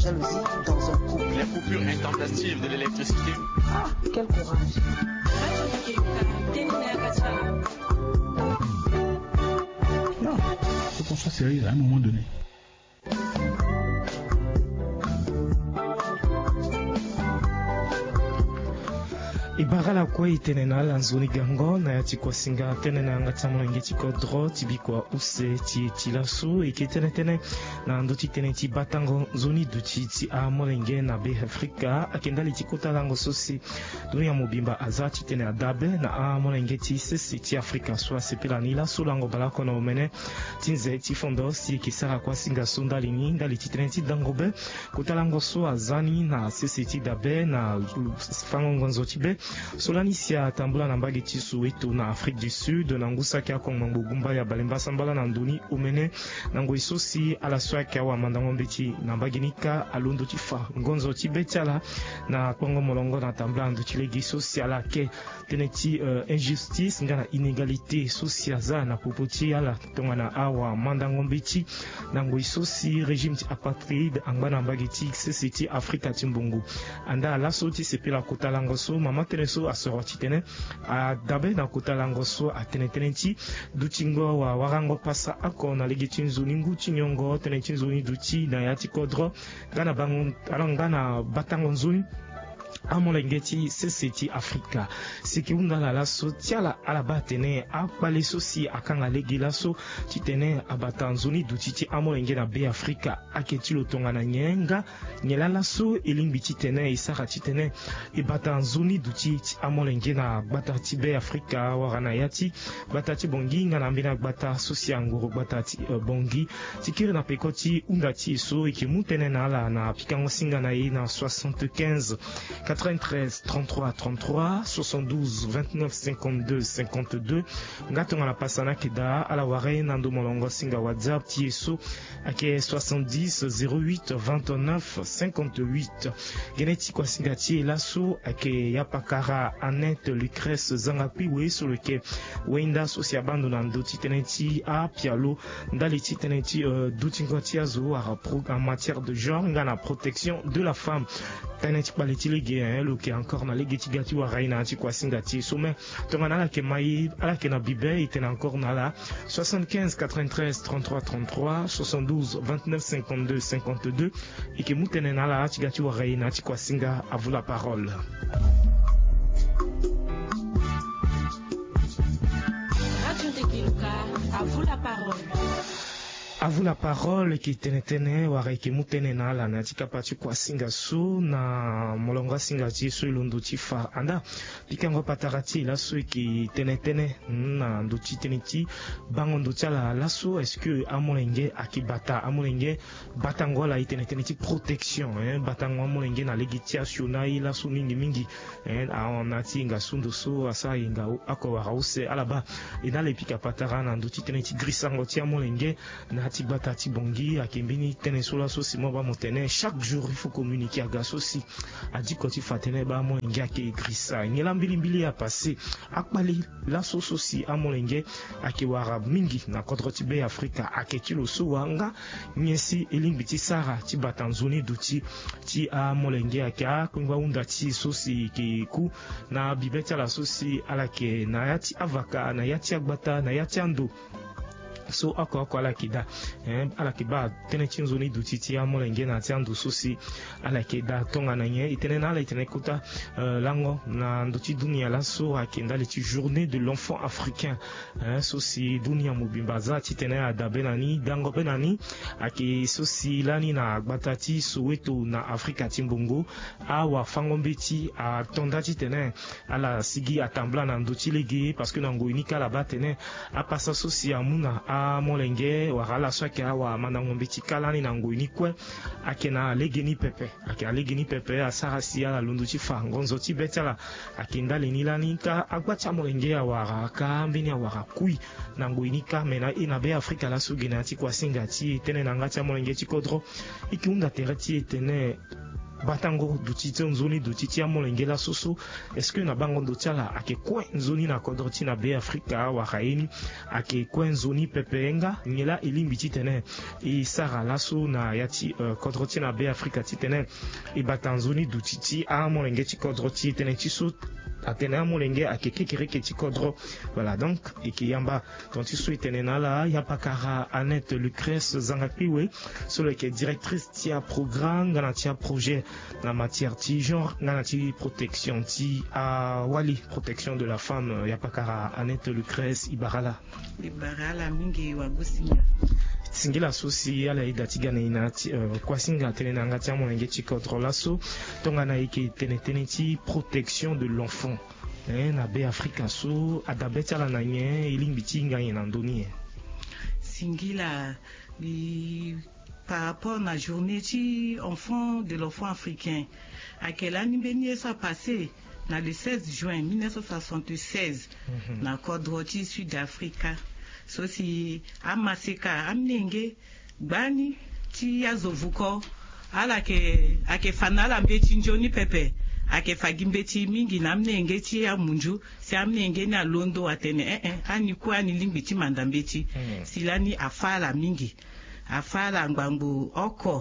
jalousie dans un couple. Les coupures intempestives de l'électricité. Ah, quel courage. Non, faut qu'on soit sérieux à un moment donné. Ibarala kwa itenena lanzoni gango na yati kwa singa tenena ngatamu ngeti ko dro tibikwa use ti tilasu iketenetene na ndoti teneti batango zoni duti ti a molenge na be Afrika akendali tikota lango sosi dunia mobimba azati tene adabe na a molenge ti sesi ti Afrika so sepela nila so lango balako na omene tinze ti fondo si kisara kwa singa sunda lini ndali teneti dangobe kotalango so azani na sesi ti dabe na fango ngonzo tibe solani sia tambula na mbagi ti Soweto na Afrique du Sud na ngusa kia kongo mbugumba ya balemba sambala na nduni omene na ngoi sosi ala soa kia wa mandango mbeti na mbagi nika alondo ti fa ngonzo ti betiala na kongo molongo na tambula ndo ti legi sosi ala ke tene ti injustice nga na inégalité sosia za na popo ti ala tonga na awa mandango mbeti na ngoi sosi régime ti apartheid angba na mbagi ti sesi ti Afrika ti mbungu anda ala so ti sepela kota lango so mama tene so asoroti tene a dabe na kota lango so a tene ti dutingo wa warango pasa ako na legi ti nzuni ngu ti nyongo tene ti nzuni duti na ya ti kodro ngana bango alanga na batango nzuni amolengeti seseti Afrika siki undala laso tiala alaba tene akpale sosi akanga legi laso titene abatanzuni dutiti amolenge na be Afrika aketi lotonga na nyenga nyela laso elimbi titene isara titene ibatanzuni dutiti amolenge na bata ti be Afrika warana yati bata ti bongi ngana mbina bata sosi angoro bata ti bongi tikiri na pekoti undati so ikimutene na ala na pikango singa na ye na 75 93 33 33 72 29 52 52 ngatonga na pasana keda ala ware nando molongo singa WhatsApp tieso ake 70 08 29 58 geneti kwa singa tie laso ake yapakara Annette Lucrèce Zangapi we sur lequel wenda sosia bando na ndoti teneti a pialo ndali ti teneti dutingo zo en matière de genre ngana protection de la femme teneti baleti lege lo ke encore na lege ti gati wa raina ti kwa singa ti sommet tongana la ke mai ala ke na bibe ite encore na la 75 93 33 33 72 29 52 52 et que mutene na la ti gati wa raina ti kwa singa à vous la parole. Radio Tekiluka, à vous la parole. À vous la parole qui tenetene ware ki mutene na la na tika pati kwa singa su na molonga singa ti su lundu ti fa anda pikango patarati la su ki tenetene na nduti teneti bango nduti la su est-ce que amolenge akibata amolenge batango la tenetene ti protection batango amolenge na legitation na ila su mingi mingi on ati nga sundu su asa inga ako wa hause alaba ina le pika patara na nduti teneti grisango ti amolenge na tibata tibongi akimbini tene sola sosi mo ba motene chaque jour il faut communiquer à gasosi a dit quand il fatene ba mo ngia ke grisa ngela mbili ya passé akbali la sosi amolenge akiwara mingi na kodro tibe Afrika aketilo suwanga nyesi elimbiti sara tibata nzuni duti ti amolenge akia kwingwa unda ti sosi ki ku na bibeta la sosi alake na yati avaka na yati agbata na yati ando so ako ala kida ala kiba tene chinzoni dutiti ya molenge na tiandu susi ala kida tonga na nye itene na ala itene kuta lango na nduti dunia la so akenda le ti journée de l'enfant africain susi dunia mobimba za titene adabe nani dango pe nani aki susi lani na gbatati Soweto na Afrika timbongo awa fangombeti a tonda titene ala sigi atambla na nduti legi parce que nango unika la batene a passa susi amuna molenge wala swake awa mandango mbeti kalani na nguni kwe akena legeni pepe ake alegeni pepe asarasi ala lundu ti fa ngonzo ti betala akenda lenilani ka agbacha molenge awa ka mbini awa kui na nguni ka mena ina be Afrika la sugena ti kwa singa ti tene na ngati molenge ti kodro ikiunda tereti tene batango dutiti nzoni dutiti ya molenge la soso est-ce que na bango ndotala ake kwen nzoni na kodroti na be Afrika wa kaini ake kwen nzoni pepenga ngela elimbi titene e sara laso na yati kodroti na be Afrika titene e batanzoni dutiti a molenge ti kodroti tene tiso atene molenge ake kekere ti kodro voilà donc et qui yamba tonti so itene nala ya pakara Annette Lucrèce Zangapiwe solo qui est directrice tia programme ngana tia projet na matière ti genre ngana ti protection ti a wali protection de la femme ya pakara Annette Lucrèce Ibarala mingi wa gusinga singila sosi ala idatigana inati kwa singa tene na ngati molenge ti contrôle so tongana ike tene ti protection de l'enfant na be Afrika so adabeti ala na nye ilimbi ti nganye na ndoni singila par rapport à la journée de l'enfant africain, à quelle année bénie ça passé, le 16 juin 1976, dans le Côte Sud-Africa. Ceci, à Maseka, à Mnenge, Bani, ti Azovuko, à la que Fanala Mbeti Njoni Pepe, à que Fagimbeti Mingi, na Mnenge, ti Amunju, si Amnenge na Londo Atene, Anikwa ni Limbiti Mandambeti, Silani Afala Mingi. Afala ngbangu oko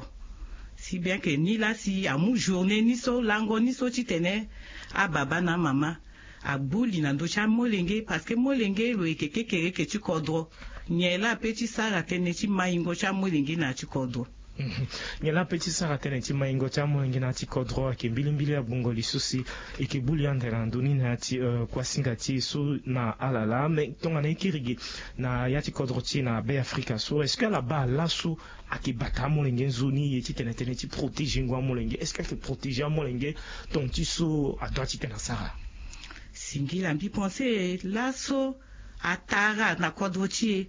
si bien que ni la si amu journée ni so lango ni so titene a baba na mama a buli na ndocha molenge parce que molenge lo ekekekere ke ti kodro nyela peti sara tene ti maingo cha molenge na ti kodro nyela peti sara tene ti maingo cha molenge na ti kodro ke mbilimbili ya bongo lisusi eke buli andela ndoni na ti kwa singa ti so na alala mais tongana ikirigi na ya ti kodro ti na be Afrika so est-ce que la ba laso ake bata molenge nzoni ye ti tene ti protéger ngwa molenge est-ce que protéger molenge ton ti so a doit ti tene sara singila mbi penser laso atara na kodro ti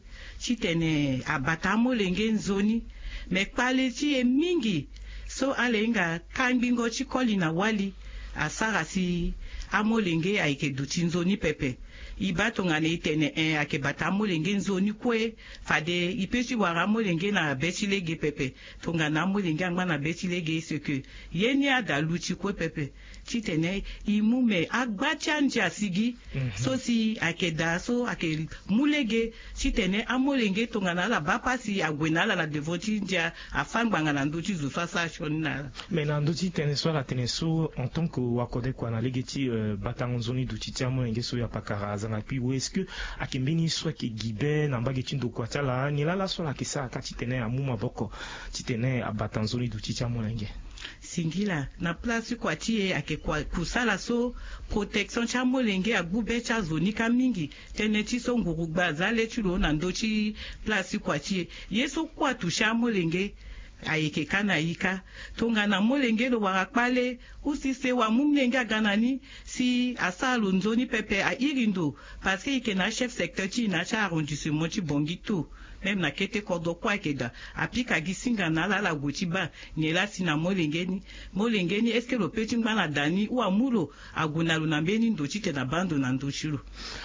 tene abata molenge nzoni me kpale ti e mingi so alenga kambingo ti koli na wali asara si amolenge aike duti nzoni pepe ibato ngane itene ake bata molenge nzoni kwe fade ipesi wara molenge na betilege pepe tongana molenge angba na betilege ce que yeni adaluti kwe pepe titene imume agbacha nja sigi so si ake da so ake mulege titene amolenge tongana la bapasi agwena la devoti nja afangba ngana nduti zo sasa shonna mais na nduti tene so la tene so en tant que wakode kwa na legeti batango nzoni duti tia molenge so ya pakara zanga puis est-ce que akimbini soit ki gibe na mbage tindo kwa tala ni la so la kisa kati tene amuma boko titene abatanzoni duti tia molenge singila na place kwa tie ake kwa kusala so protection cha molenge agube cha zoni kamingi tene ti so ngurugba zale chulo na ndochi place kwa tie yeso kwa tusha molenge ayeke kana yika tongana molenge lo warakpale usise wa mumlenge ganani si asalo nzoni pepe a irindo parce que yeke na chef secteur ti na cha arrondissement ti bongito même na kete kodo kwa keda apika gisinga na la gotiba nyela si na molengeni est-ce que le petit ngana dani ou amulo aguna na beni ndochi te na bando na ndochiro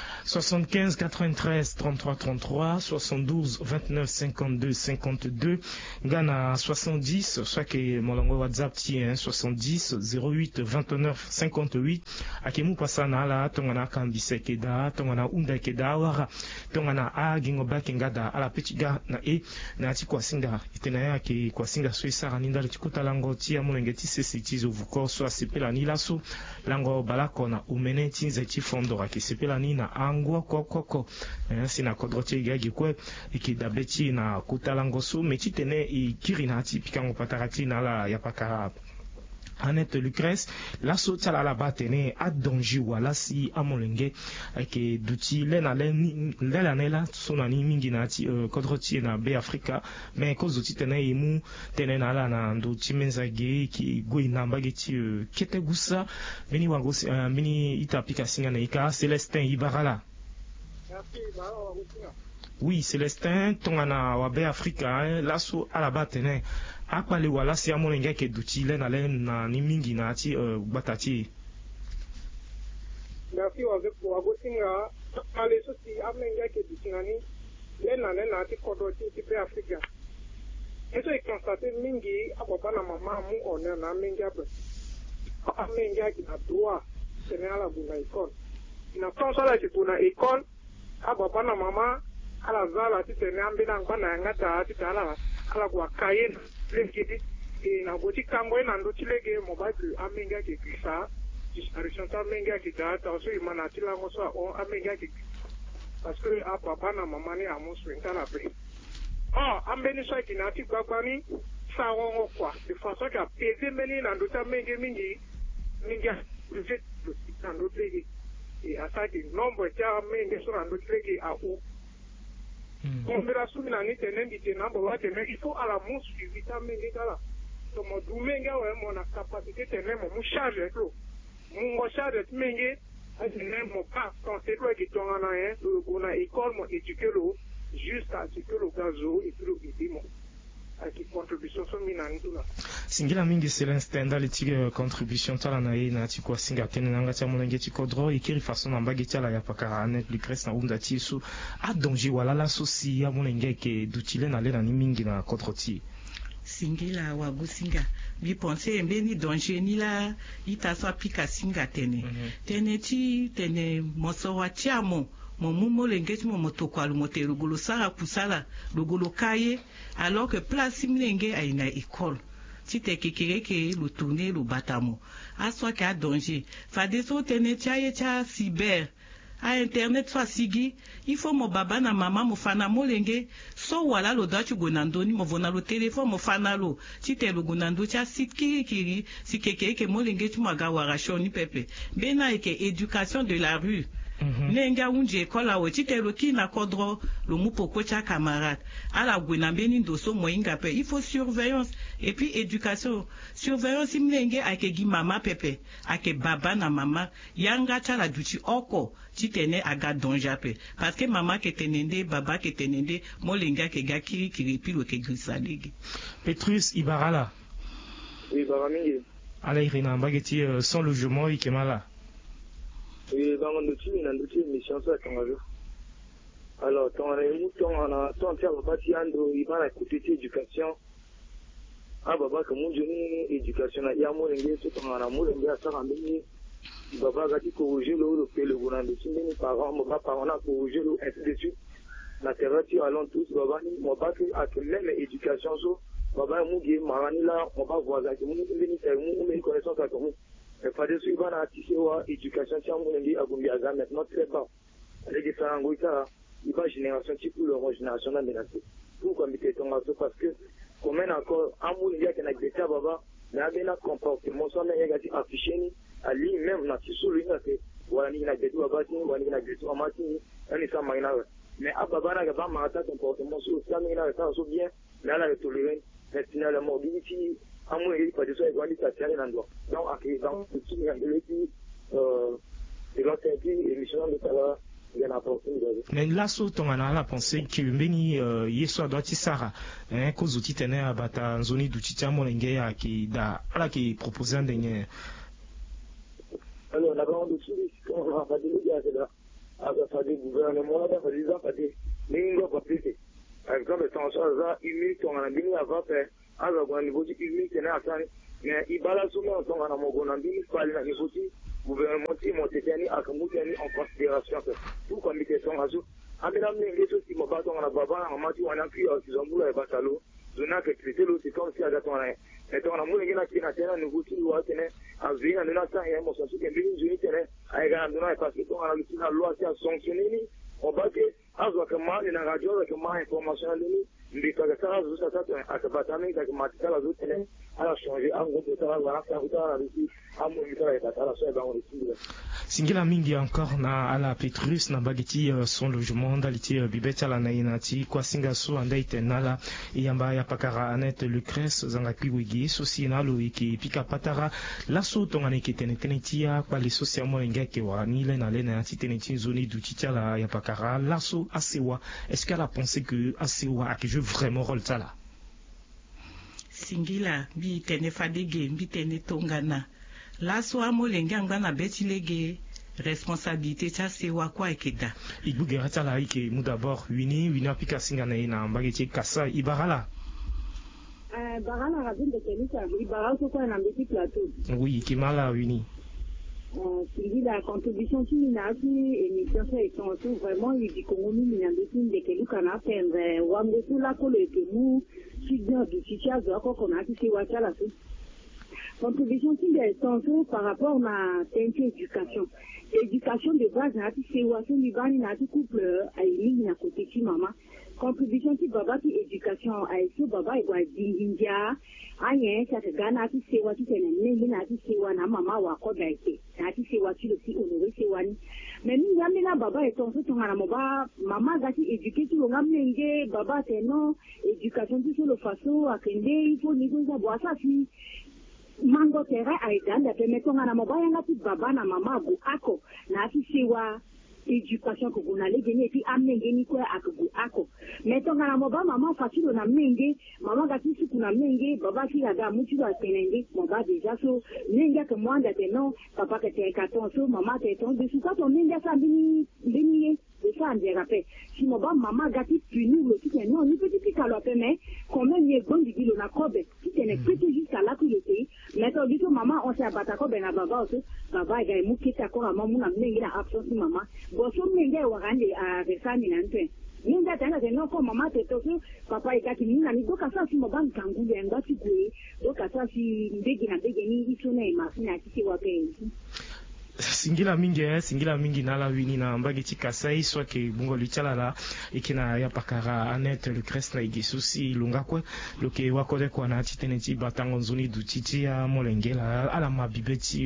75 93 33 33 72 29 52 52 Ghana 70 soit que molongo WhatsApp tient 70 08 29 58 akemu pasana la tongana kambise keda tongana unda keda wara tongana agingo bakengada ala petiga na na ti kwasinga itena yake kwasinga so isara ninda tikuta lango ti amolenge ti sesi zo vuko so asepela ni laso lango balako na umene ti nzeti fondora ki sepela ni na angwa koko sina kodroche gagi kwe ikidabeti na kutalango so mechi tene ikirina ti pikango patarati na la yapaka Annette Lucrèce la so tala la batene a donji wala si amolenge ke duti lena nela sonani mingi na ti kodroche na be Afrika mais ko zuti tene imu tene na la na ndo ti menzage ki goi na mbage ti kete gusa mini wango mini itapika singa na ika Célestin Ibarala. Oui, Célestin, tongana wabe Afrika, laso alaba tene, akpale wala si amolenge ke duti le na ni mingi na ti batati. Merci wagotinga, ale so si amolenge ke duti na ni le na ti kodo ti pe Afrika. Eso e parce que mingi papa na mama mu on na mingi après mingi qui a droit c'est na la buna école ina fonso la kuna école papa na mama ala zala ti tene ambina ngana ngata ti tala ala kwa kayen lekiti na goti kambo ina ndo tilege mobile aminga ki kisa disparition minga ki data so imana tila ngoso o aminga ki parce que papa na mama ni amusu intana pe ambeni so ki na ti gbagbani sa won kwa de façon que pese meni na ndo ta mingi vite na ndo tege et asaki nombre ta mingi so na ndo tege a ou Combien de ni tenen di tena bo wa tenen il faut à la mousse vitamine ngala to mo du menga we mo na capacité tenen mo charge to mo charge menga a tenen mo pas quand c'est toi qui ton na on a école mo éduquer lo jusqu'à ce que le gazo et tout et mo qui contribution so minani tuna singila mingi Celestin ndali tige contribution tala na ye na tikwa singa tene nanga cha monenge tikodro ikiri façon na mbagi tala ya pakara net Lucrèce na unda tisu a danger wala la sosi ya monenge ke dutile na le na ni mingi na kontroti singila wagu singa bi penser mbeni danger ni la itaso pika singa tene tene moso wa tiamo momumo lengeti mo motokwalu motero golo sara kusala logolo kaye alors que place mlenge aina école si te kekeke le tourner le batamo aswa ka danger fade so tene chaye cha cyber à internet soit sigi il faut mo baba na mama mo fana molenge so wala lo dachu gonandoni mo vona lo téléphone mo fana lo si te lo gonando cha siki kiri si kekeke molenge tu magawara shoni pepe bena eke éducation de la rue nenga unje kola o titelo kina kodro lo mupoko cha camarade ala gwena beni ndoso moinga pe il faut surveillance et puis éducation surveillance imlenge ake gi mama pepe ake baba na mama yanga cha la duchi oko titene aga donja pe parce que mama ke tenende baba ke tenende molenga ke ga kiri pilo ke grisaligi Petrus Ibarala oui baramingi ala irina mbageti sans logement ikemala oui dans notre mission ça quand même alors ton faire bâti ando ibana côté éducation baba que mon jeune éducation ya mo ngé tout en ana mo ngé ça ramener baba ga ti corriger le pele gona de sindeni parents mo parents na corriger le ainsi de suite la thérapie allons tous baba ni mo ba que à même éducation so baba mo gé marani là on va voir ça que mo ndeni faire mo connaissance à comme il fallait suivre la éducation tiens mon ngé a gombi aza maintenant très bas les différents goïta il va génération type pour leur génération là menacé pour comme était ton parce que comme encore amour il y a que na baba na bena comportement ça mais il y a affiché ni ali même na tisou lui na que wala ni na getu baba ni wala ni na getu mama ni ani ça maina mais baba na ga ma ta comportement ça mais na ça so bien mais la tolérer mais finalement mobilité amour il pas de ça il va dire ça dans donc dans tout il y a de l'autre émission de ça mais là surtout on a la pensée que mbeni yeso doit tisara cause outil tene abata nzoni duchicha molenge ya ki da ala ki proposer ndenye alors la grande outil on va pas dire il y a là avec des gouvernements là par exemple des lingo papier par exemple tant ça il on a bien avant faire alors au niveau du il tene atani mais il balance souvent on a mon gona bien parler na niveau gouvernement qui monte tani akamutani en considération pour communication azo amena mnenge so si mobato na baba na mama ti wana pia kizambula e batalo zona que traiter lo c'est comme si agato na et on a mulenge na kina tena nouveau ti wa tene azina na sa ya mo so que bien juni tene ay ga ndona parce que on a la loi qui a sanctionné ni on va que azo que mal na radio que mal information ni ndika ka sa zo sa ta akabatame ka matika la zo tene ala changer en gros de ça voilà ça va ici singila mingi encore na ala Petrus na bagiti son logement daliti bibeta la nainati kwa singa so andai tenala yamba ya pakara anet Lucrèce zanga piwigi sosi nalo iki pika patara la so tongane ketenetia kwa les sosia mo ngeke wa nile na lena ati teneti zoni du titala ya pakara la so asewa est-ce qu'elle a pensé que asewa a que je vraiment rôle ça là singila bi tene fadege bi tene tongana la so amolenge ngana betilege responsabilité ça c'est wa kwa ekeda ibugera tala ike mu d'abord wini apika singa na ina mbageti kasa ibarala Barana Rabin de Kelisa, il barra sur quoi un petit plateau. Oui, qui m'a la uni. Suivi la contribution qui n'a pas émission sur les chansons, vraiment, il dit qu'on a mis une ambition de quelqu'un a fait un Wamgosu la colle que nous, si bien du Chicha, qu'on a fait Wacha la fait. Contribution qui est chansons par rapport à l'éducation. L'éducation de base, n'a pas fait Wacha, il va n'a pas couple à une à côté de maman. Contribution qui baba qui éducation à ce baba et quoi d'india ayen ça te gana ti sewa ti tene ngi na ti sewa na mama wa ko daite na ti sewa ti le si onore sewa ni mais ni ngambe na baba et ton so ngana mo ba mama ga ti éduquer ti ngambe nge baba te no éducation ti sur le façon akende il faut ni ko boa ça si mango terrain a iganda te meto ngana mo ba yanga ti baba na mama go ako na ti sewa éducation que vous n'allez gagner puis amener ni quoi à que vous ako mettons à la moba maman facile on a mengue maman gati si kuna mengue baba qui a mutu à tenenge mon ba déjà so mengue que moi d'être non papa que t'es 14 so maman t'es ton de quoi ton mengue ça bini de ça en rappel si mon ba maman gati puni le tout non ni petit pic à la mais comment ni bon du bilo na kobe si t'es ne petit jusqu'à là que le pays mettons du tout maman on s'est abattu kobe na baba aussi baba ga mu kita ko maman mu na mengue na absence maman bon so mengue wa rande a resani nante ninga tanga no ko mama te to papa ikati nina ni doka sasa mo ban kangule ngati kwe doka sasa ndege na ndege ni isone mafina kisi wape singila mingi na la wini na mbagi tikasai soit que bungo luchala la ikina ya pakara anet le crest na igisusi lungakwe loke wakole kwa na titeneti batango nzuni dutiti ya molengela ala mabibeti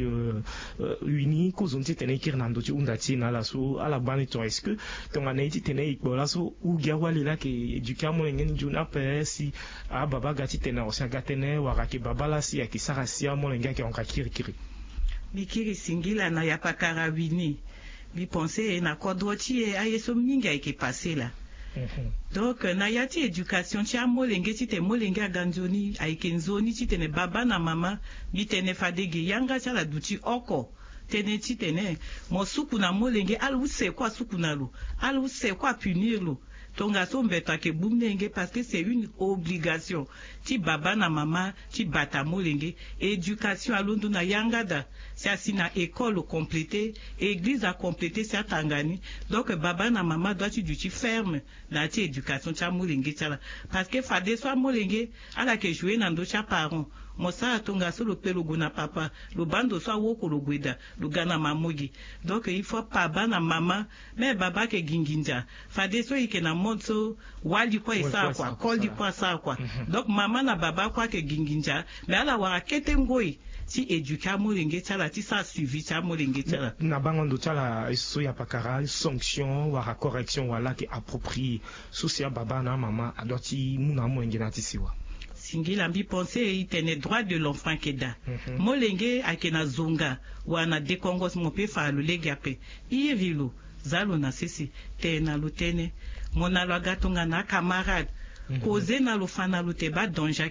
wini kuzunti tenekir na ndoti undati na la su ala bani to est-ce que ton aneti tenei bola so u gyawali la ke eduka molengeni juna pe si a baba gati tena osagatene warake babala si akisara si molenga ke onkakiri kiri Mikiri singila na ya pakara wini. Mi pense na kodwoti e ayeso mingi aike passé là. Donc na yati éducation ti amolenge ti te molenge aganzoni aike nzoni ti tene baba na mama mi tene fadege yanga ti ala duti oko. Tene ti tene mo suku na molenge alu se kwa suku na lo. Alu se kwa punir lo. Tonga so mbeta ke boumnenge parce que c'est une obligation. Ti baba na mama ti bata molenge éducation alundu na yangada. C'est assis na école complétée, église a complété c'est tangani. Donc baba na mama doit tu du ferme na ti éducation ti molenge tala parce que fade so molenge ala ke jouer na ndo cha parent. Mosa tonga so le pelo gona papa, le bando so woko lo gweda, le gana mamogi. Donc il faut baba na mama, mais baba ke ginginja. Fade so ike na monso wali kwa isa kwa, koli kwa sa kwa. Donc mama na baba kwa ke ginginja, mais ala wara kete ngoi. Si éduca molenge tala ti sa suivi ta molenge tala na bangondo tala so ya pakara sanction wara correction wala ki approprié so sia baba na mama adoti muna molenge na tisiwa singila mbi pense itene droit de l'enfant keda molenge akena zonga wana de kongos mo pe fa lo legape irilo zalo na sisi tena lutene monalo agatonga na camarade Koze na lo fana lo te ba donja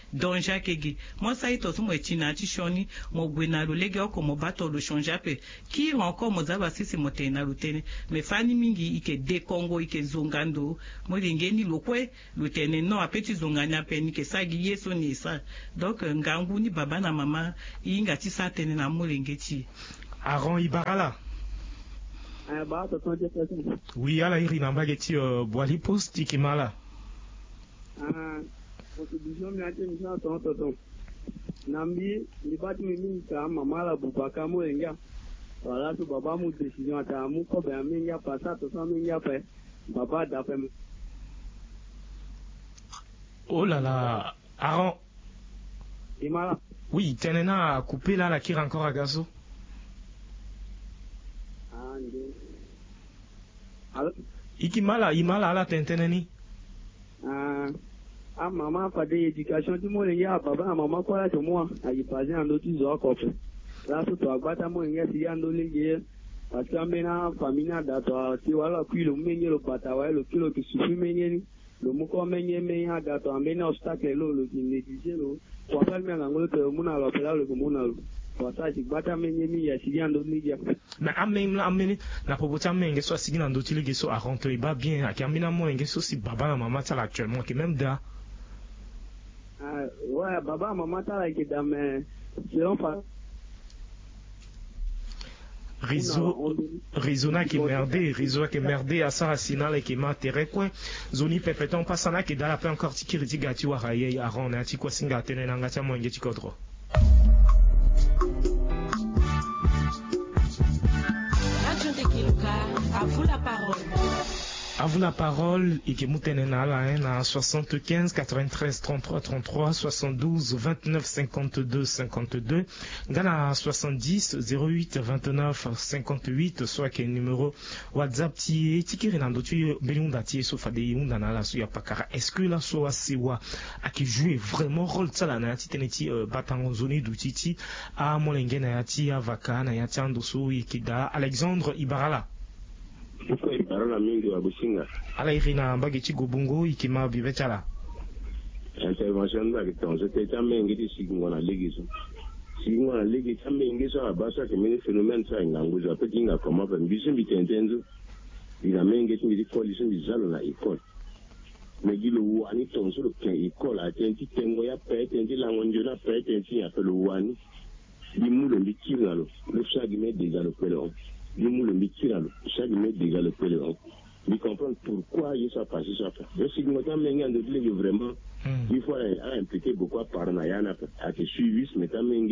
kegi mo sa ito so mo etina ti shoni mo gwe na lo lege oko mo bato lo shonja pe ki encore mo zaba sisi mo te na lo tene me fani mingi ike de Congo ike zongando mo lingeni lo kwe lo tene no apeti zonganya pe ni ke sagi yeso ni sa donc ngangu ni baba na mama inga ti sa tene na mo lingeti Aaron Ibarala ba to ton je oui ala iri na mbageti boali post ikimala contribution mi ate mi sa ton nambi ni bati mi ka mama la bubaka mo enga wala so baba mu décision ata mu ko be mi ya pasa to so mi ya pe baba da pe oh là là Aaron Imala oui tenena couper là la qui encore à gazo ndi alors ikimala imala ala tenteneni mama fade éducation ti mo le ya baba mama ko la to mo ayi passe ando ti zo ko fe la so to agbata mo yen si ando le je parce que amena famille da to ti wala ku lo menye lo bata wa lo kilo ki sufi menye ni lo mu ko menye ya da to amena obstacle lo ki négligé lo ko fa mi ngolo to mu na lo pela lo ko mu na lo wasa ti gbata menye mi ya si ando ni je na ameni na popota menge so sigina ndo ti le so a rentrer ba bien a kamina mo nge so si baba na mama tala actuellement que même da Ouais, baba, maman, t'as like dans mes. Selon pas. Rizona qui merdé à ça sinal et qui m'a terre quoi zoni pepeton pasana qui dala pe encore tikiri gati wa haye aron ati kwa singa tene na ngata mo ngeti kodro. Radio Tekiluka, à vous la parole. À vous la parole, Ikemutenena na 75 93 33 33 72 29 52 52 Gana 70 08 29 58 soit que numéro WhatsApp ti tikiri nando tu belunda ti so fade yunda na la suya pakara. Est-ce que la so asiwa a qui joue vraiment rôle tsala na ti teneti batango zone du titi a molenge na yati avaka na yati ando so ikida Alexandre Ibarala. Ala irina mbageti gobungo ikima bibetala intervention ba kitonzo te tamengi di sigingona legiso tamengi so abasa ke mini phénomène sa nganguza pekinga koma ba mbisi mbitentenzo ina mengi ti coalition di zalo na école megilo wani tonso ke école atenti tengo ya petenti langonjo na petenti ya pelo wani limulo mbikiralo le chagi me déjà le pelo limulo mbikiralo chagi me déjà le pelo de comprendre pourquoi il s'est passé ça. Je suis vraiment, il faut impliquer beaucoup par Nayana à que suivi, mais quand même,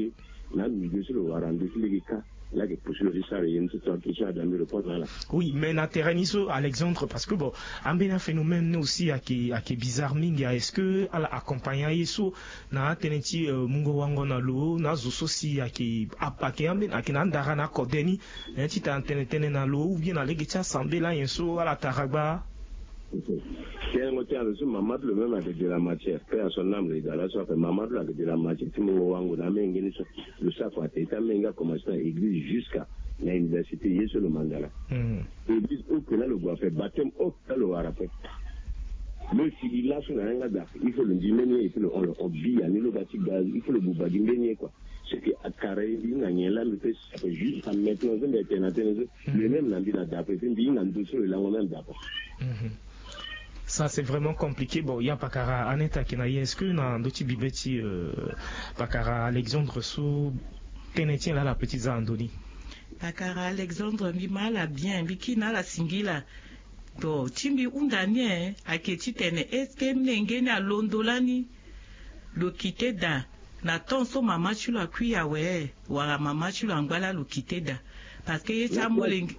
oui, mais na terraniso Alexandre parce que bon, un phénomène aussi à qui bizarre minga est-ce que à accompagner eso na teneti mungo wango na lo na zo sosi à qui apake amben à qui na ndara na kodeni na ti ta tenetene na lo ou bien na legecha semblé là yeso à la taragba. C'est un moteur de maman le même avec de la matière. Père son âme les gars soit maman avec de la matière. Tu me vois na mengi le safa ta menga commencer à l'église jusqu'à l'université yeso le mandala. L'église au que là le bois fait baptême au le warapé. Le si là sur la ngada, il faut le diminuer et puis on bille à le bâti gaz, il faut le bouba diminuer quoi. Ce qui a carré n'a rien là le fait juste à mettre dans un éternel le même n'a dit la d'après bien en dessous le là on même d'après. Ça c'est vraiment compliqué. Bon, il y a Pakara Aneta qui n'a est-ce que dans d'autres bibeti Pakara Alexandre sous tenetien là la petite Andoni. Pakara Alexandre Mima la bien bikina la singila. To timbi undanie aketi tene eske mnengene a londolani lo kiteda na tonso mama chulo akuya we wa mama chulo angwala lo kiteda parce que yeta molengi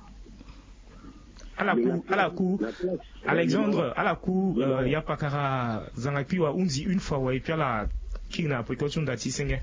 à la coup, Alexandre, à la coup, il y a pas qu'à Zangapiwa, on dit une fois, ouais, et puis à la qui n'a précaution d'attiser.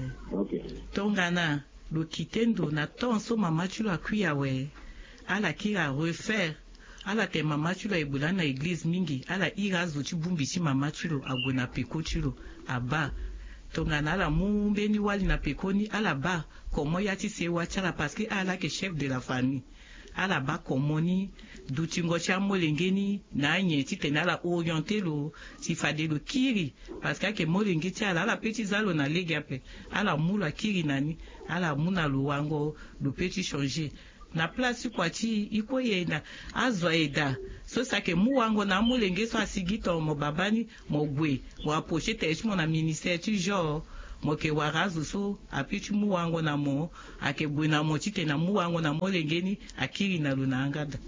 Tongana, le kitendo, na tonso mama chulo akuya we, à la qui a refaire, à la te mama chulo ebola na église mingi, à la irazo chibumbishi mama chulo, agona peko chulo, aba. Tongana la mumbeni wali na pekoni, à la bas, comment y a-t-il se wachala parce que à la que chef de la famille. Ala ba komoni dutingo cha molengeni na nyeti tenala orienté lo si fade lo kiri parce que molengi cha ala petit zalo na legape ala mula kiri nani ala muna lo wango lo petit changer na place kwa ti iko yena azoeda so ça que mu wango na molenge so asigito mo babani mo gwe wa pochete mo na ministère ti genre moke warazu so apichu mu wango na mo akebwe na mo chite na mu wango na mo lengeni akiri na lunangada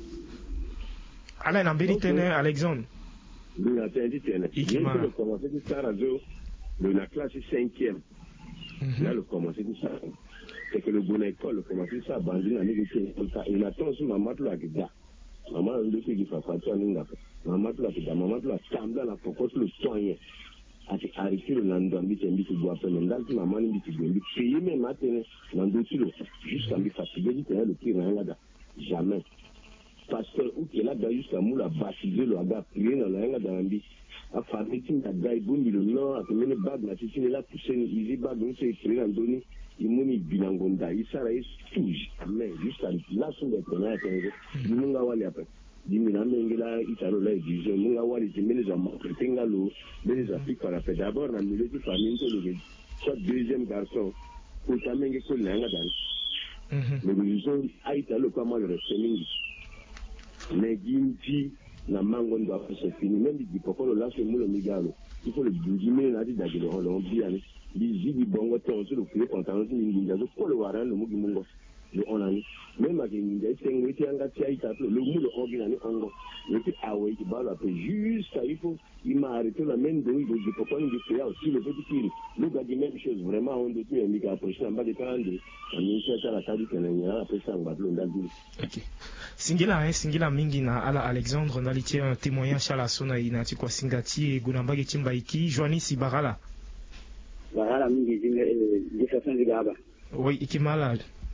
ala na mbeli tene Alexandre lui a dit tene il a commencé de ça radio de la classe 5e là le commencé de ça c'est que le bon école commencé ça bandit na négocier comme ça il attend sur maman la gida maman le qui fait pas toi ninga maman la gida maman la tamba la focus le soigner ati arikiro na ndambi tembi kubwa pele ndalti mamani mbiti gwendi peyime matene na ndotilo jusqu'à mi fatigué dit le pire rien là jamais pasteur ou qui là jusqu'à moula baptiser le aga prier dans la ndambi a famiti na gai bumbi le nord a mene bag na titi là pousser ni easy bag on se prier dans doni imuni binangonda isara is touche mais jusqu'à là sur les prenants munga wali après dimina mengela italo la exigeant munga wali timene za marketinga lo les applique par après d'abord na milieu de famille to le soit deuxième garçon pour tamenge ko nanga dan le vision aitalo pas mal resting mais gimti na mango ndo se fini même di pokolo la se mulo migalo il faut le bouger là dit d'aller on bien les jigi bongo ton sur le pied pantalon ni nginga ko le waran le mugi mungo le onani même avec nginga tengo ti anga ti aita le mu le ordinary ongo le ti awe ti bala pe juste il faut il m'a arrêté la main de je peux pas une faire aussi le petit fil le gars dit même chose vraiment on doit bien miga approcher en bas de tande on cherche la table kenanya après ça on va le ndaldi. OK. Singila mingi na ala Alexandre nalitie un témoignage à la sona inati kwa singati e gunambagi timbaiki Joani Sibarala. Barala mingi de façon de gaba. Oui, ikimala.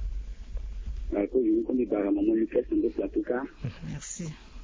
Ko yi ko mi bara maman Lucas de Platuka. Merci.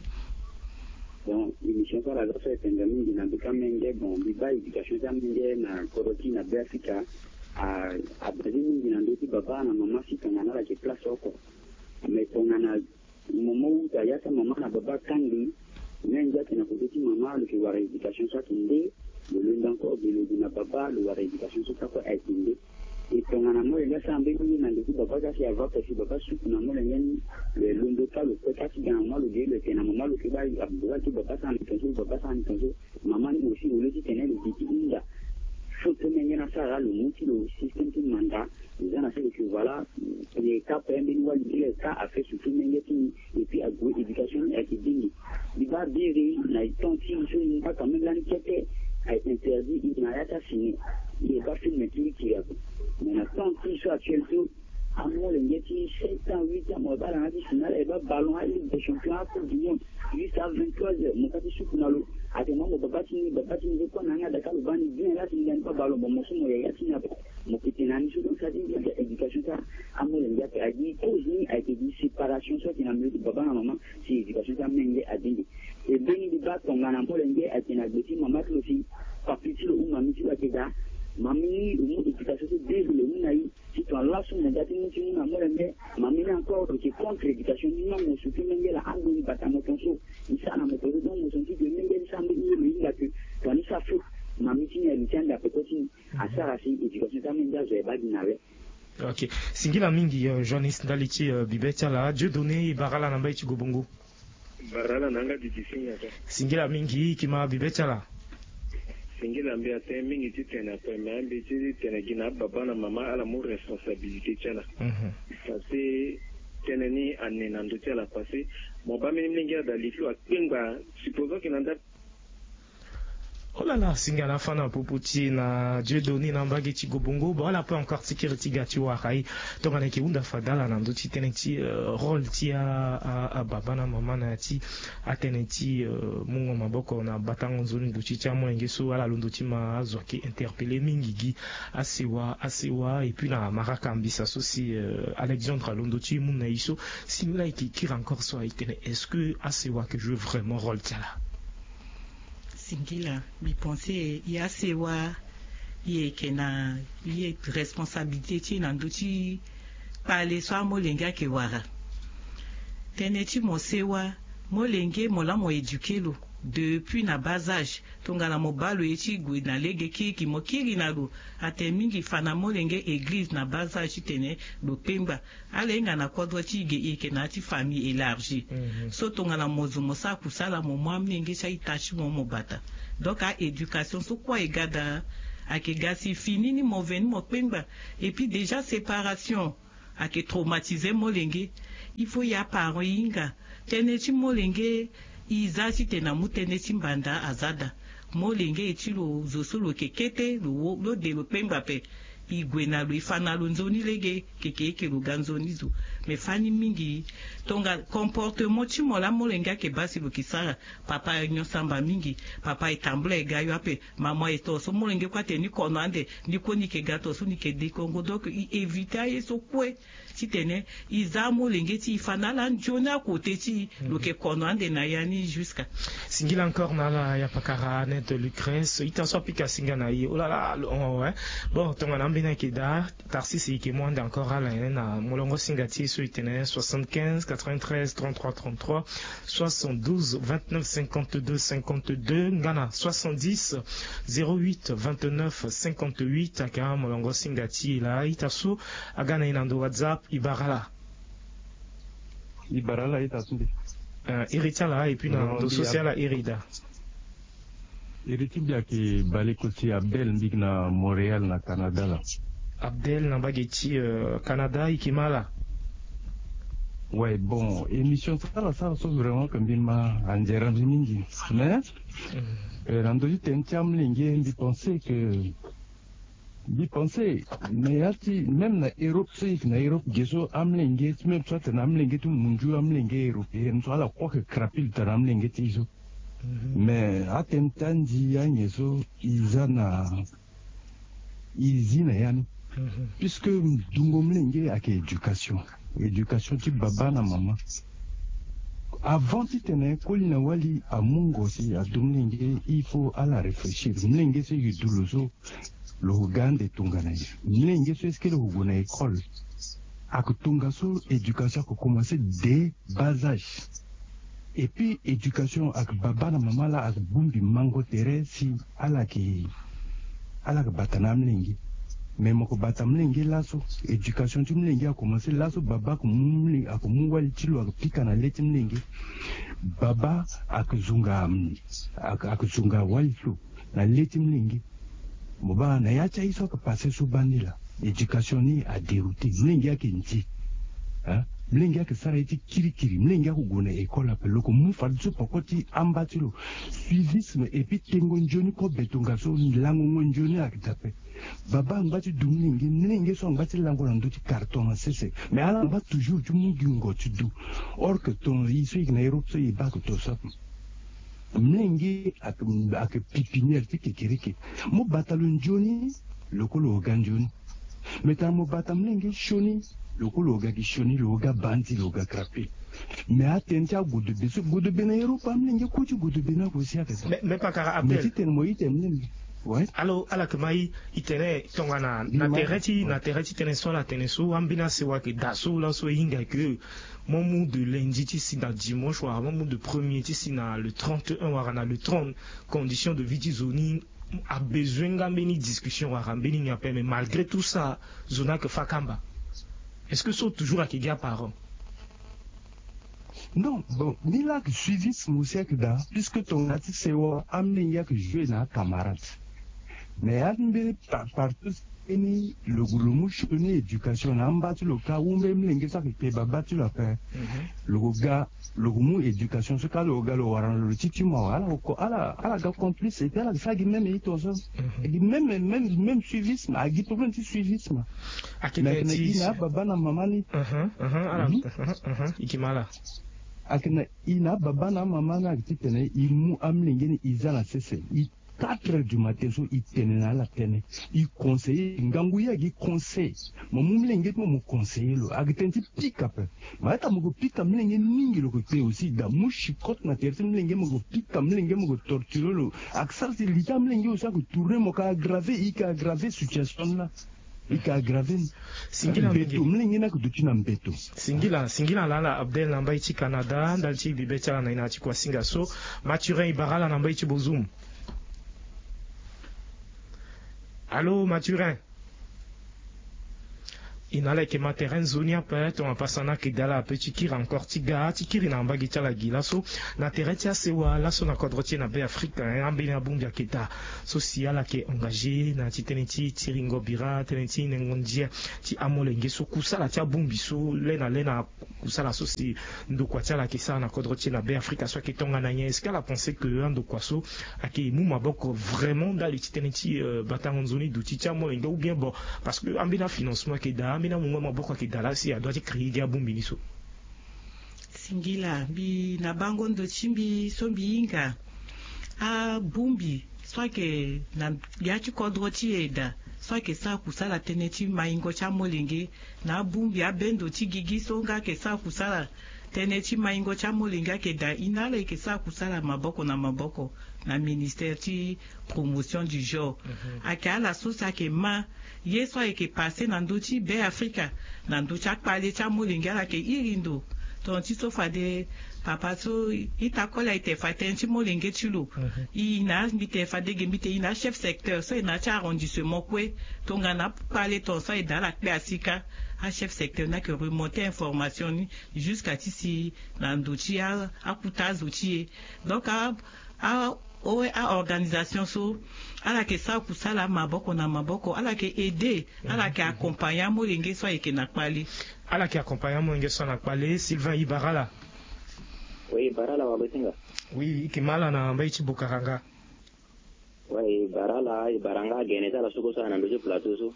Bon, l'émission ça la fait pendant mingi na bika menge bon biba éducation ça menge na koroti na Afrika a Brazil mingi na ndoti baba na mama fika na la ke place oko. Mais tongana momo uta yata mama na baba kangi menja kina kutiti mama le kiwa éducation ça tinde le lundi encore de le na baba le wa éducation ça quoi est tinde et tongana mo le sa mbe ni na ndoti baba ka si ava parce que baba su na mo le ngani le lundi ka le ka si ga mo le de kena mama le kiba abdua ki baba sa ni tonso mama ni aussi le dit tenait le dit inda faut que menye na ça le multi le système de mandat ils ont fait que voilà les cas pending ou les cas a fait surtout menye et puis à éducation et qui dit il va dire na tonti je pas quand même l'enquête a interdit il n'a pas signé il va faire mettre qui a mais na tonti soit actuellement à moi l'engagement 7 ans 8 ans moi ba la finale et ba ballon à Ligue des champions pour du monde jusqu'à 23h mon kati sou kunalo ate mo baba tini ko nanga Dakar bani bien là c'est pas ballon bon mo so ya tini mo kitinani sou donc ça dit éducation ça à moi l'engagement a dit aussi a été dit séparation soit qui n'a mis baba na maman c'est éducation ça menge a dit et beni di ba tongana mo l'engagement a tina beti maman aussi papiti le ou mami ti ba keda mami ou éducation c'est dès le munayi si tu as là sur negati muti muna mo l'engagement mami encore qui contre l'éducation non mo souti menge la ando ni batamo tonso isa na mo donc mo senti que menge sambi ni la que quand ça fait mami ti ni litanda petoti asara si éducation ça menge je ba dinawe. OK. Singila mingi journaliste ndalichi bibeta la Dieu donné barala namba ichi gobongo. Barala nanga didisinga ka. Singila mingi kima bibeta la. Singila mbia te mingi titena pe mambi titena gina baba na mama ala mo responsabilité tena. Parce que teneni anena ndo tela passé mon ba mingi dalifu akinga supposons qu'il anda. Oh là là, singala fana poputi na Dieu donné na mbagi ti gobongo ba la pas encore sécurité gati wa kai to ngana ki unda fadala na ndo ti teneti rôle ti a baba na mama na ti ateneti mungo maboko na batango nzoni ndo ti cha mo ngeso ala londo ti ma azoki interpeller mingi asewa et puis na maraka mbisa sosi Alexandre londo ti mun na iso simula qui encore soit itene est-ce que asewa que joue vraiment rôle ti là Singila, mi pensé il y a sewa il y a responsabilité na nduti parler soit molenga ke wara teneti mo sewa molenge mola mo éduquer lo depuis na bas âge tongala mobalo eti gwe na lege ki mo kiri na lo atemingi fana molenge église na bas âge tene lo pemba alenga na kodwa ti ge na ti famille élargie so tongala mozo mosa kusala mo mwamenge cha itachi mo mobata donc a éducation so kwa egada ake gasi fini ni mo veni mo pemba et puis déjà séparation ake traumatiser molenge il faut ya parents inga tene ti molenge izasi tena mutene simbanda azada molenge etilo zosolo kekete lo de lo pemba pe igwena lo ifana lo nzoni lege keke lo ganzoni zo me fani mingi tonga comportement ti mola molenga ke basi lo kisara papa nyosamba mingi papa etambula egayo ape mama eto so molenge kwa teni kono ande ndiko ni ke gato so ni ke de Congo donc éviter yeso kwe ti tene iza molenge ti ifana la njona kote ti lo ke kono ande na yani jusqu'à singila encore na la ya pakara net Lucrèce itanso pika singa na yi oh là là ouais bon tonga na mbina ke da tarsisi ke mwanda encore ala na molongo singati so itene 75 93 33 33 72 29 52 52 ngana 70 08 29 58 aka molongo singati la itaso agana inando WhatsApp ibarala itaso Irita là et puis dans le social à Irida. Eritibia ki balekoti Abdel mbik na Montréal na Canada la. Abdel na bageti Canada ikimala. Ouais, bon, émission ça sauf vraiment comme bima anjera mingi. Mais randoli tentiam lingue ndi penser mais yati même na Europe c'est na Europe geso amlingue même soit na amlingue tu munju amlingue européen soit la quoi que crapil ta amlingue tiso. Mais atentanji yanyeso izina yani puisque dungomlingue ak éducation tu baba na mama avant tu tenais kolina wali a mungo si a dumlingue il faut à la réfléchir mlingue c'est yuduloso le hugande tungana mlingue c'est ce que le hugona école ak tungaso éducation ko commencer dès bas âge et puis éducation ak baba na mama la ak bumbi mango tere si ala ki batana mlingue mais moko bata mlingue laso éducation tu mlingue a commencé laso baba ko mumli ak mungwali tilo ak pika na leti mlingue baba ak zunga waliso na leti mlingue moba na yacha iso ka passer sous bandila éducation ni a dérouté mlingue a kinti hein mlingue a sara iti kirikiri mlingue a gona école appelé ko mu fadso pokoti ambatilo suivisme et puis tengo njoni ko betonga so lango njoni ak tape baba ngati dumlingi mlingi so ngati lango na ndoti carton sese mais ala ba toujours tu mungi ngoti du or que ton iso igna Europe so iba ko to sa mlingi ak pipinière tikiriki mo batalon joni lokolo ganjoni meta mo batam mlingi shoni lokolo gaki shoni loga banti loga krapi mais attentia goudebe na Europe mlingi kuchu goudebe na ko sia kasa mais pas kara Abdel mais titen mo item mlingi. Ouais. Alors, à la Kamaï, il tenait tongana na tereti tenait soit la tenait so ambina sewa que daso la so inga que mon mot de lundi ici dans dimanche ou mon mot de premier ici dans le 31 ou dans le 30 conditions de vie zoning a besoin d'amener discussion ou rambeni n'y a pas mais malgré tout ça zona que fakamba est-ce que c'est toujours à Kiga parents? Non, bon, ni là que suivi ce monsieur que da puisque ton article c'est wa amener que jouer na camarade. Mais admire partout ni le gouloumou choni éducation na mbatu le cas où même l'ingésa que baba tu la fait le gars le goumou éducation ce cas le gars le waran le titi moi ala ga complice et ala ça qui même et tout ça même suivisme a gi problème de suivisme mais ina baba na mama ni ikimala akina ina baba na mama na kitene imu amlingeni izana sese 4h du matin so itene na la tene i conseiller nganguya gi conseil mo mumlenge mo conseiller lo agitenti pick up mata mo pick up mlenge ningi lo ko te aussi da mushi kot na terre mlenge mo pick up mlenge mo torture lo aksar si lita mlenge o sa ko tourner mo ka aggraver situation là ika aggraver singila beto mlenge na ko dutina mbeto singila lala Abdel namba ichi Canada ndalchi bibecha na ina kwa singa so Mathurin Ibarala namba ichi bozum. Allô, Mathurin? Inale ke materen zonia peut on pasana ke dala petit kiri encore tiga tikiri na mbagi chala gilaso na teretia sewa laso na kodrotie na be Afrique ambi na bumbia keta sociala ke engagé na titeniti tiringo bira tenenti ngondia ti amolenge so kusala tia bumbiso lena kusala so si ndokwa chala ke sa na kodrotie na be Afrique so ke tonga na est-ce qu'elle a pensé que ndokwa so ake mu maboko vraiment dans le titeniti batangonzoni douti tia molenge ou bien bon parce que ambi na financement ke da mina mungwa maboko ke dalasi a doit créer dia bumbi niso singila bi na bango ndo chimbi sombi inga a bumbi soit que na yachi kodroti eda soit que ça kusala teneti maingo cha molingi na bumbi a bendo tigigi songa ke ça kusala teneti maingo cha molinga ke da inale ke ça kusala maboko na ministère ti promotion du genre akala sosa ke ma yeso eke passé na nduti be Africa na nduti akpale cha molingala ke irindo tonti so fade papa so itakola ite fatenti molinge chulu ina mbite fade gembite ina chef secteur so ina cha arrondissement kwe tonga na parler ton ça et dans la classique a chef secteur na que remonter information jusqu'à ici na nduti a kutazuti donc a owe a organisation so ala ke sa kusala maboko na maboko ala ke aider ala ke accompagner molenge so eke na kpali ala ke accompagner molenge so na kpali. Sylvain Ibarala. Oui, Barala wa Besinga. Oui, ikimala na mbaichi Bukaranga. Oui, Barala Ibaranga geneta la soko sana ndoje plateau so.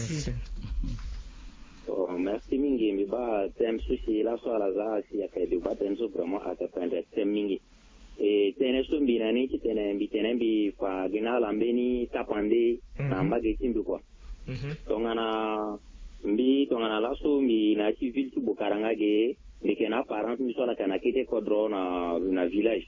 Oh, merci mingi mbiba tem sushi la so ala za si akaidu ba tem so vraiment atapenda tem mingi. Tene so mbina ni tene mbi fa gina lambeni tapande na mbage timbi kwa. Tongana la so mbi na civil tu Bukaranga ge ndikena parents mi so la kana kite kodro na village.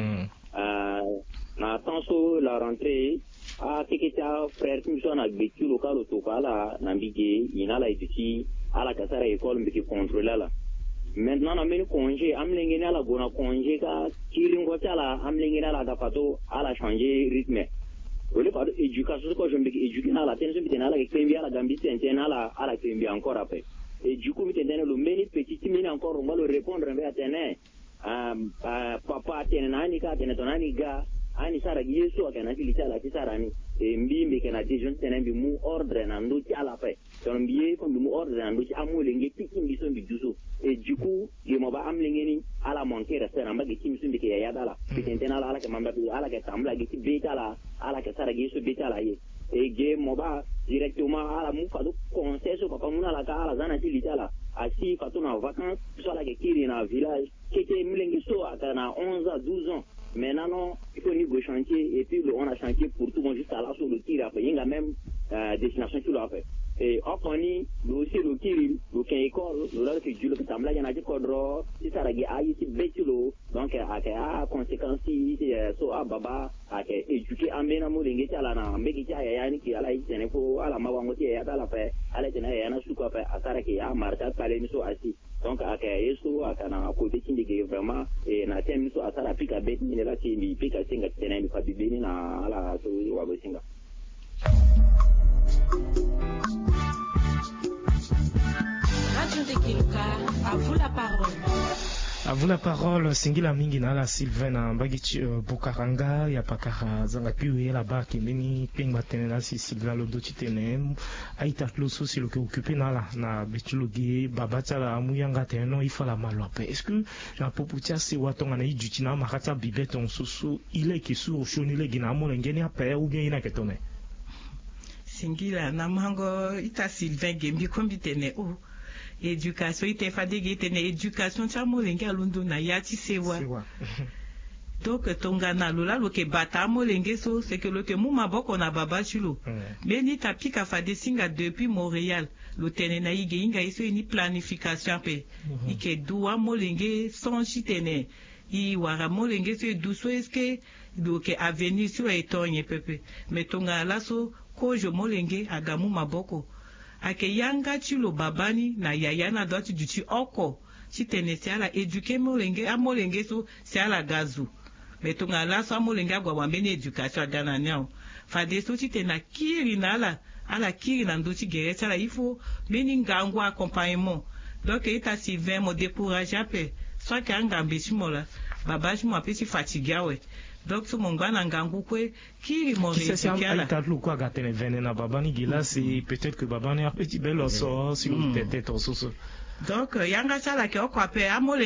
Na tanso la rentrée a keketa frère mi so na gbeti local otokala na mbige inala eduki ala kasara école mbiki contrôler la. Maintenant, on a mis congé, amlengene ala gona congé ka kiringo tala amlengene ala gapato ala changer rythme. Ole pas éducation ko je mbiki éduquer ala tension bitena ala kembi ala gambi tentena ala kembi encore après. Et du coup bitena le meni petit mini encore on va le répondre mais atene papa atene nani ka atene tonani ga ani sara yeso akana kilitala kisarani mbimbe kana dijon tenembi mu ordre na ndoki ala fe ton mbiye ko mu ordre na ndoki amolenge tikindi so mbiduso et du coup le moba amlengeni ala monter rester na mbagi kimso mbike ya dala bitentena ala ke mamba ala ke tambla giti betala ala ke sara yeso betala ye et ge moba directement ala mu fado conseil so papa muna la ka ala zana kilitala asi fatuna vacances so ala ke kiri na village kete mlenge so akana 11 à 12 ans. Maintenant, non, il faut niveau chantier, et puis on a chantier pour tout le monde jusqu'à là sur le tir. Après, il y a même destination qui l'a fait. Et après, aussi le tir, le qu'un école, le que du le tamla, il y en a des cadres, si ça règle à ici, bétulo, donc à conséquence, so à baba, à éduquer à ménamo, l'ingétia là, mbégitia, yani qui a la ici, faut à la mawangotia, et à la paix, à la tena, et à la souka, à saraki, à marta, palais, miso assis. Donc à yeso akana côté kindige vraiment et na tem so asara pika bet ni la timbi pika singa tena ni fabibini na ala so wa Besinga. Radio Tekiluka, à vous la parole. À vous la parole, Singila mingi na la Sylvain na mbagi Bukaranga ya pakara zanga piwe la ba kindeni pengba tenena si Sylvain lodo titene aita kloso si loke occupé na betuloge babata la muyanga teno ifala malwape. Est-ce que la poputia se watonga na ijutina makata bibeton soso ile kisu oshonile gina molengeni ape ou bien ina ketone. Singila na mango ita Sylvain gembi kombitene o. Éducation ite fadege tene éducation chamo lenge alundu na yati sewa donc tongana lola loke bata mo lenge so c'est que loke mu maboko na baba chulo beni tapika fade singa depuis Montréal lo tene na ige inga iso ni planification pe ike duwa mo lenge son chitene i wara mo lenge so duso eske loke avenue sur etonye pepe mais tongana so ko jo mo lenge agamu maboko ake yanga chulo babani na yaya na doti duchi oko chitene se ala eduke molenge amolenge so se ala gazu metonga la so amolenge agwa wambeni education agana nyao fade so chitena kiri na ala kiri na ndochi geresa la ifo meni ngango accompagnement donc ita Sylvain mo décourager pe so ka ngambe chimola baba chimo apesi fatigue awe donc tout mon bana ngangu kwe kiri mo résikiala tatlu kwa gatene venena babani gila c'est peut-être que babani a petit bel osso si vous tête osso donc yanga sala ke okwa pe amole